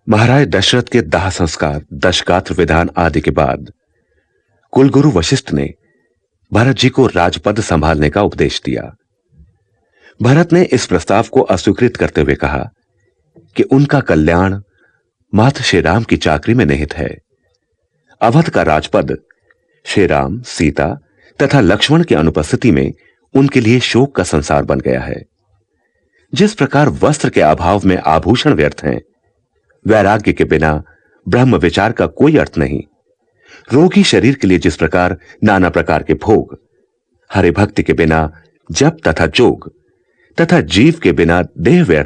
महाराज दशरथ के दाह संस्कार, दशगात्र विधान आदि के बाद कुलगुरु वशिष्ठ ने भरत जी को राजपद संभालने का उपदेश दिया। भरत ने इस प्रस्ताव को अस्वीकृत करते हुए कहा कि उनका कल्याण मात्र श्री राम की चाकरी में निहित है। अवध का राजपद श्री राम, सीता तथा लक्ष्मण की अनुपस्थिति में उनके लिए शोक का संसार बन गया है। जिस प्रकार वस्त्र के अभाव में आभूषण व्यर्थ हैं, वैराग्य के बिना ब्रह्म विचार का कोई अर्थ नहीं। रोगी शरीर के लिए जिस प्रकार नाना प्रकार के भोग, हरि भक्ति के बिना जप तथा जोग, तथा जीव के बिना देह व्यर्थ